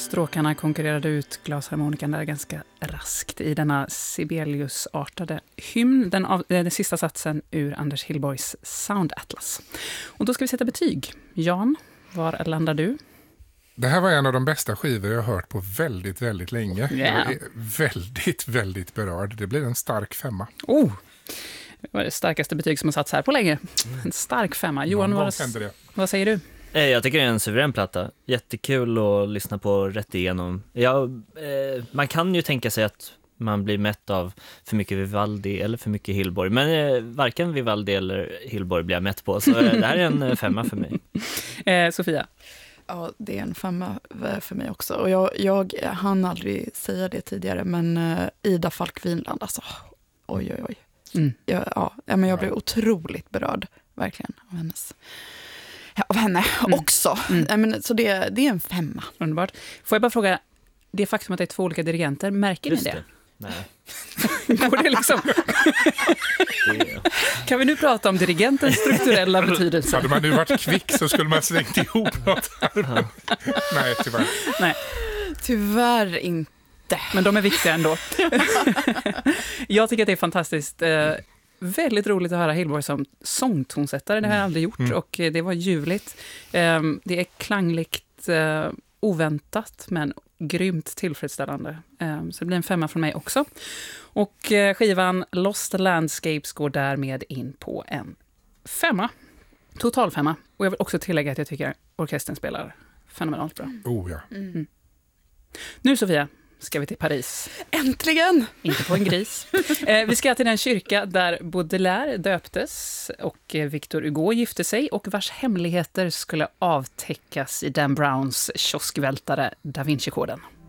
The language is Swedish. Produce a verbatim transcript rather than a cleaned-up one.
Stråkarna konkurrerade ut glasharmonikan där ganska raskt i denna Sibelius-artade hymn, den, av, den sista satsen ur Anders Hillborgs Sound Atlas. Och då ska vi sätta betyg. Jan, var landar du? Det här var en av de bästa skivor jag har hört på väldigt, väldigt länge. Yeah. Jag är väldigt, väldigt berörd. Det blir en stark femma. Oh, det var det starkaste betyg som har satts här på länge. En stark femma. Johan, vad, vad säger du? Jag tycker det är en suverän platta. Jättekul att lyssna på rätt igenom. Ja, eh, man kan ju tänka sig att man blir mätt av för mycket Vivaldi eller för mycket Hillborg. Men eh, varken Vivaldi eller Hillborg blir jag mätt på. Så eh, det här är en femma för mig. Eh, Sofia? Ja, det är en femma för mig också. Och jag, jag hann aldrig säga det tidigare, men uh, Ida Falk Winland, alltså, oj, oj, oj. Mm. Jag, ja, men jag blev otroligt berörd, verkligen, av hennes... Ja, av henne mm. också. Mm. Men, så det, det är en femma. Underbart. Får jag bara fråga, det faktum att det är två olika dirigenter, märker ni det? det? Nej. Går det liksom? det. Kan vi nu prata om dirigentens strukturella betydelse? Hade man nu varit kvick så skulle man slängt ihop något här. Nej, tyvärr. Nej. Tyvärr inte. Men de är viktiga ändå. Jag tycker att det är fantastiskt. Eh, väldigt roligt att höra Hillborg som sångtonsättare. Det har jag aldrig gjort mm. och det var ljuvligt. Eh, det är klangligt, eh, oväntat men grymt tillfredsställande. Eh, så det blir en femma från mig också. Och eh, skivan Lost Landscapes går därmed in på en femma. Total femma. Och jag vill också tillägga att jag tycker orkestern spelar fenomenalt bra. Oh ja. Mm. Nu Sofia, ska vi till Paris. Äntligen! Inte på en gris. Eh, vi ska till den kyrka där Baudelaire döptes och Victor Hugo gifte sig och vars hemligheter skulle avtäckas i Dan Browns kioskvältare Da Vinci-koden.